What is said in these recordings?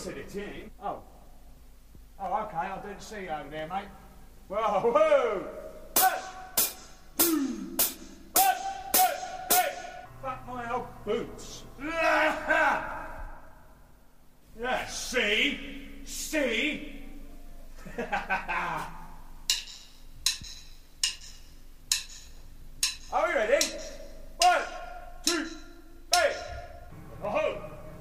said it, ain't. Oh. Oh, okay, I didn't see you over there, mate. Whoa, whoa! Fuck my old boots. Yeah, see? See? Are we ready? 1, 2, 3. Oh.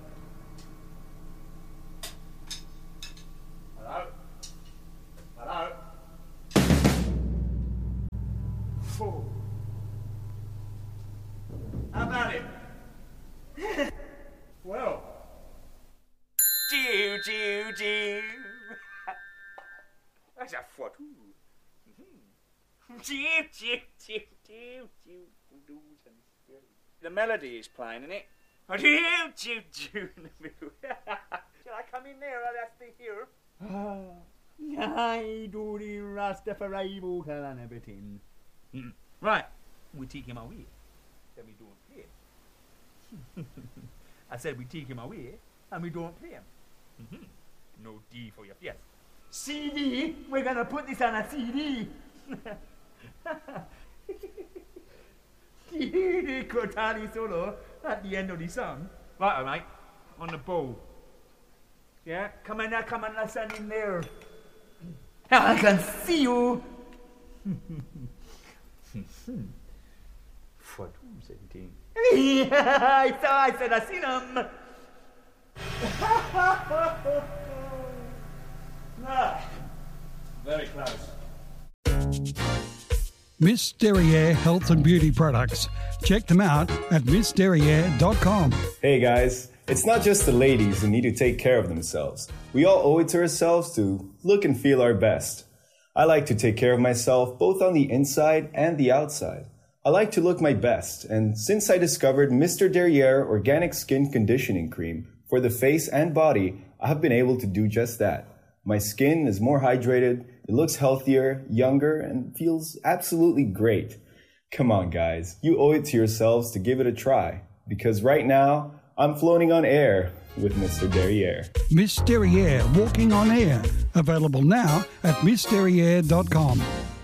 Hello? Hello? Oh. How about it? Well. Jew, Jew, Jew. That's a foot. Jew, Jew, Jew, Jew, Jew. The melody is playing, isn't it? Jew, Jew, Jew in the middle. Shall I come in there? I'll have to hear. I do the Rastafari vocal and everything. Right, we take him away. Then we don't play him. I said we take him away and we don't play him. No D for your yes. CD, we're gonna put this on a CD. The Cortali solo at the end of the song. Right, mate, on the bow. Yeah, come on now, listen in there. I can see you. For 217. I said I seen him. Very close. Miss Derriere Health and Beauty Products. Check them out at missderriere.com. Hey guys, it's not just the ladies who need to take care of themselves. We all owe it to ourselves to look and feel our best. I like to take care of myself both on the inside and the outside. I like to look my best, and since I discovered Mr. Derriere Organic Skin Conditioning Cream for the face and body, I have been able to do just that. My skin is more hydrated, it looks healthier, younger, and feels absolutely great. Come on guys, you owe it to yourselves to give it a try, because right now, I'm floating on air with Mr. Derriere. Miss Derriere Walking on Air. Available now at missderriere.com.